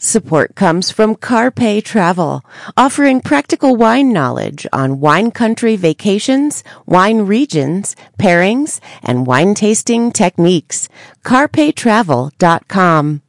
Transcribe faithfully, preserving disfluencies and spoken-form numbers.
Support comes from Carpe Travel, offering practical wine knowledge on wine country vacations, wine regions, pairings, and wine tasting techniques. carpe travel dot com.